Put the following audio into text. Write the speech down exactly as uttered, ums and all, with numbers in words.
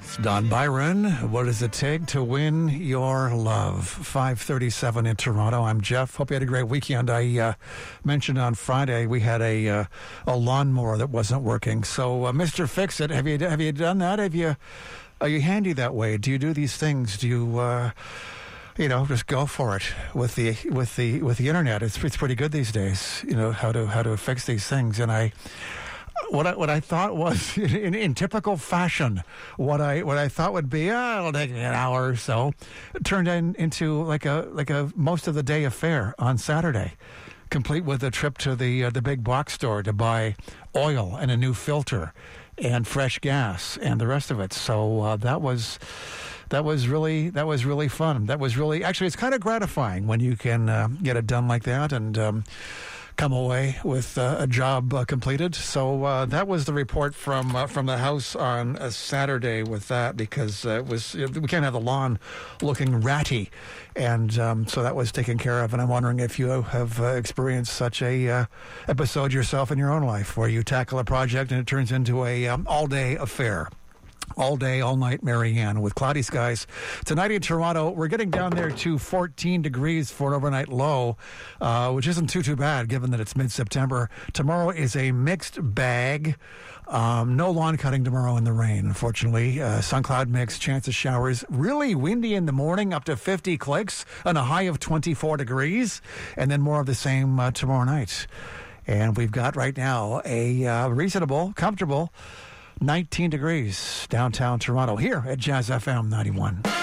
Don Byron, what does it take to win your love? five thirty-seven in Toronto. I'm Jeff. Hope you had a great weekend. I uh, mentioned on Friday we had a uh, a lawnmower that wasn't working. So, uh, Mister Fix-It, have you have you done that? Have you are you handy that way? Do you do these things? Do you uh, you know just go for it with the with the with the internet? It's it's pretty good these days. You know how to how to fix these things, and I. What I, what I thought was, in, in typical fashion, what I what I thought would be, oh, it'll take an hour or so, turned in, into like a like a most of the day affair on Saturday, complete with a trip to the uh, the big box store to buy oil and a new filter, and fresh gas and the rest of it. So uh, that was. That was really that was really fun. That was really actually it's kind of gratifying when you can uh, get it done like that and um, come away with uh, a job uh, completed. So uh, that was the report from uh, from the house on a Saturday with that because uh, it was we can't have the lawn looking ratty, and um, so that was taken care of. And I'm wondering if you have uh, experienced such a uh, episode yourself in your own life where you tackle a project and it turns into a um, all day affair. All day, all night, Marianne, with cloudy skies. Tonight in Toronto, we're getting down there to fourteen degrees for an overnight low, uh, which isn't too, too bad, given that it's mid-September. Tomorrow is a mixed bag. Um, no lawn cutting tomorrow in the rain, unfortunately. Uh, sun cloud mix, chance of showers. Really windy in the morning, up to fifty clicks, and a high of twenty-four degrees. And then more of the same uh, tomorrow night. And we've got right now a uh, reasonable, comfortable nineteen degrees downtown Toronto here at Jazz F M ninety-one.